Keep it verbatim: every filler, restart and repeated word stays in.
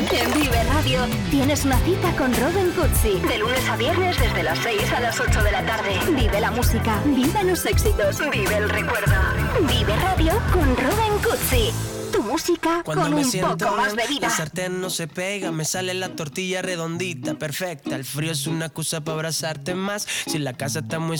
En Vive Radio tienes una cita con Robin Cutsi. De lunes a viernes desde las seis a las ocho de la tarde. Vive la música, vive los éxitos, vive el recuerdo. Vive Radio con Robin Cutsi. Tu música Cuando con me un siento poco más de mal, vida. el sartén no se pega, me sale la tortilla redondita, perfecta. El frío es una excusa para abrazarte más. Si la casa está muy